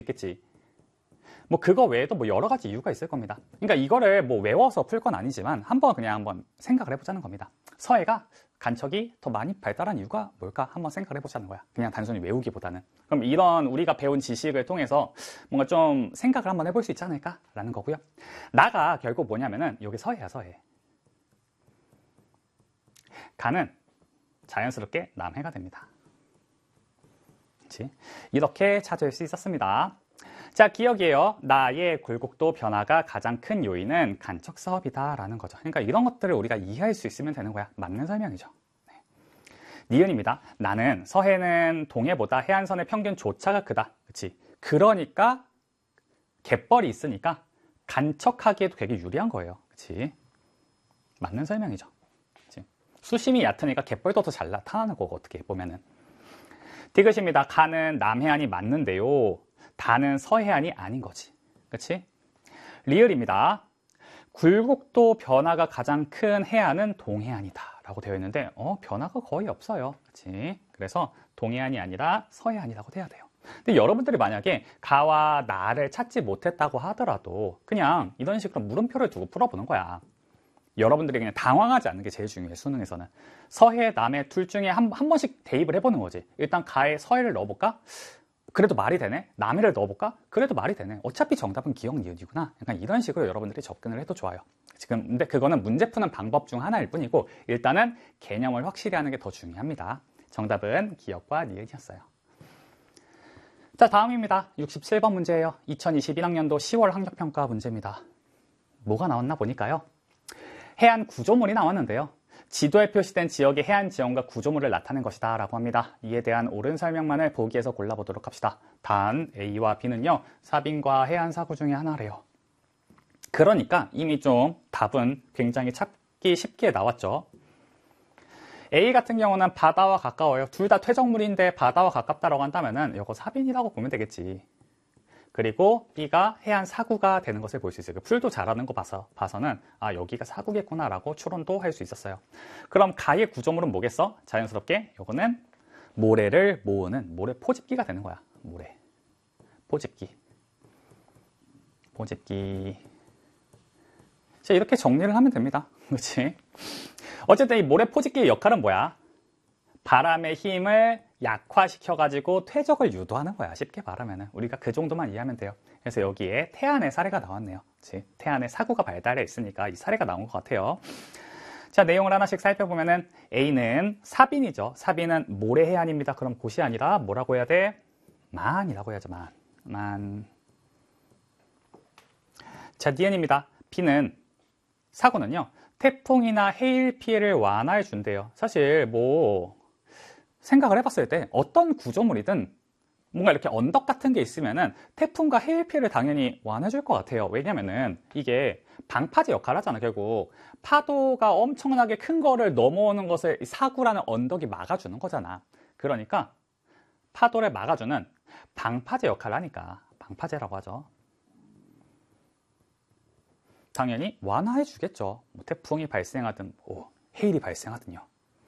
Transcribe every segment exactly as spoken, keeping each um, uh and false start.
있겠지. 뭐 그거 외에도 뭐 여러 가지 이유가 있을 겁니다. 그러니까 이거를 뭐 외워서 풀 건 아니지만 한번 그냥 한번 생각을 해보자는 겁니다. 서해가 간척이 더 많이 발달한 이유가 뭘까 한번 생각을 해보자는 거야. 그냥 단순히 외우기보다는. 그럼 이런 우리가 배운 지식을 통해서 뭔가 좀 생각을 한번 해볼 수 있지 않을까라는 거고요. 나가 결국 뭐냐면은 여기 서해야 서해. 가는 자연스럽게 남해가 됩니다. 그렇지? 이렇게 찾을 수 있었습니다. 자, 기억이에요. 나의 굴곡도 변화가 가장 큰 요인은 간척 사업이다 라는 거죠. 그러니까 이런 것들을 우리가 이해할 수 있으면 되는 거야. 맞는 설명이죠. 네. 니은입니다. 나는 서해는 동해보다 해안선의 평균 조차가 크다. 그렇지? 그러니까 갯벌이 있으니까 간척하기에도 되게 유리한 거예요. 그렇지? 맞는 설명이죠. 그치? 수심이 얕으니까 갯벌도 더 잘 나타나는 거고 어떻게 보면은. 디귿입니다. 가는 남해안이 맞는데요. 다는 서해안이 아닌 거지. 그치? 리을입니다. 굴곡도 변화가 가장 큰 해안은 동해안이다 라고 되어 있는데 어 변화가 거의 없어요. 그치? 그래서 동해안이 아니라 서해안이라고 돼야 돼요. 근데 여러분들이 만약에 가와 나를 찾지 못했다고 하더라도 그냥 이런 식으로 물음표를 두고 풀어보는 거야. 여러분들이 그냥 당황하지 않는 게 제일 중요해. 수능에서는 서해, 남해 둘 중에 한, 한 번씩 대입을 해보는 거지. 일단 가에 서해를 넣어볼까? 그래도 말이 되네. 남해를 넣어볼까? 그래도 말이 되네. 어차피 정답은 기억, 니은이구나. 약간 이런 식으로 여러분들이 접근을 해도 좋아요. 지금 근데 그거는 문제 푸는 방법 중 하나일 뿐이고 일단은 개념을 확실히 하는 게 더 중요합니다. 정답은 기억과 니은이었어요. 자, 다음입니다. 육십칠 번 문제예요. 이천이십일 학년도 시월 학력평가 문제입니다. 뭐가 나왔나 보니까요. 해안 구조물이 나왔는데요. 지도에 표시된 지역의 해안 지형과 구조물을 나타낸 것이다 라고 합니다. 이에 대한 옳은 설명만을 보기에서 골라보도록 합시다. 단 A와 B는요 사빈과 해안 사구 중에 하나래요. 그러니까 이미 좀 답은 굉장히 찾기 쉽게 나왔죠. A 같은 경우는 바다와 가까워요. 둘 다 퇴적물인데 바다와 가깝다라고 한다면은 이거 사빈이라고 보면 되겠지. 그리고 B가 해안 사구가 되는 것을 볼 수 있어요. 풀도 잘하는 거 봐서, 봐서는 아 여기가 사구겠구나 라고 추론도 할 수 있었어요. 그럼 가의 구조물은 뭐겠어? 자연스럽게 이거는 모래를 모으는 모래 포집기가 되는 거야. 모래 포집기 포집기. 자, 이렇게 정리를 하면 됩니다. 그렇지? 어쨌든 이 모래 포집기의 역할은 뭐야? 바람의 힘을 약화시켜가지고 퇴적을 유도하는 거야. 쉽게 말하면은. 우리가 그 정도만 이해하면 돼요. 그래서 여기에 태안의 사례가 나왔네요. 그치? 태안의 사구가 발달해 있으니까 이 사례가 나온 것 같아요. 자, 내용을 하나씩 살펴보면은 A는 사빈이죠. 사빈은 모래해안입니다. 그럼 곳이 아니라 뭐라고 해야 돼? 만이라고 해야죠. 만. 만. 자, 니은입니다. B는 사구는요. 태풍이나 해일 피해를 완화해 준대요. 사실 뭐 생각을 해봤을 때 어떤 구조물이든 뭔가 이렇게 언덕 같은 게 있으면은 태풍과 해일 피해를 당연히 완화해줄 것 같아요. 왜냐면은 이게 방파제 역할을 하잖아. 결국 파도가 엄청나게 큰 거를 넘어오는 것을 사구라는 언덕이 막아주는 거잖아. 그러니까 파도를 막아주는 방파제 역할을 하니까 방파제라고 하죠. 당연히 완화해 주겠죠. 뭐 태풍이 발생하든 뭐 해일이 발생하든요.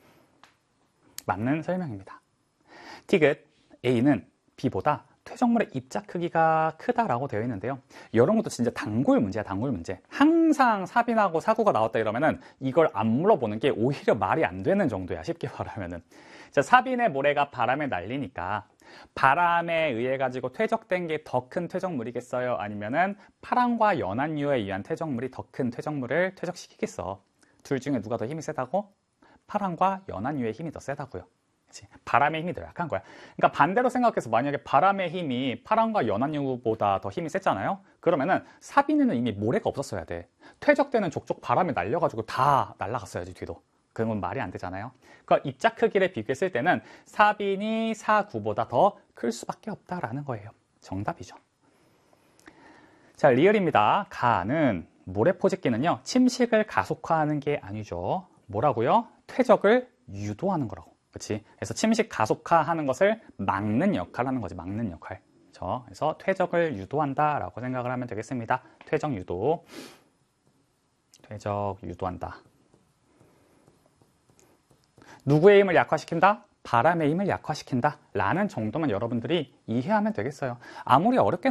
맞는 설명입니다. 티귿 A는 B보다 퇴적물의 입자 크기가 크다라고 되어 있는데요. 이런 것도 진짜 단골 문제야. 단골 문제. 항상 사빈하고 사구가 나왔다 이러면은 이걸 안 물어보는 게 오히려 말이 안 되는 정도야. 쉽게 말하면은. 자, 사빈의 모래가 바람에 날리니까 바람에 의해 가지고 퇴적된 게 더 큰 퇴적물이겠어요? 아니면은 파랑과 연안유에 의한 퇴적물이 더 큰 퇴적물을 퇴적시키겠어? 둘 중에 누가 더 힘이 세다고? 파랑과 연안유의 힘이 더 세다고요. 그치? 바람의 힘이 더 약한 거야. 그러니까 반대로 생각해서 만약에 바람의 힘이 파랑과 연안유보다 더 힘이 셌잖아요? 그러면은 사빈에는 이미 모래가 없었어야 돼. 퇴적되는 족족 바람에 날려가지고 다 날아갔어야지 뒤도. 그건 말이 안 되잖아요. 그러니까 입자 크기를 비교했을 때는 사빈이 사구보다 더 클 수밖에 없다라는 거예요. 정답이죠. 자, 리을입니다. 가는 모래 포집기는요, 침식을 가속화하는 게 아니죠. 뭐라고요? 퇴적을 유도하는 거라고. 그렇지? 그래서 침식 가속화하는 것을 막는 역할을 하는 거지. 막는 역할. 그렇죠? 그래서 퇴적을 유도한다라고 생각을 하면 되겠습니다. 퇴적 유도. 퇴적 유도한다. 누구의 힘을 약화시킨다? 바람의 힘을 약화시킨다 라는 정도만 여러분들이 이해하면 되겠어요. 아무리 어렵게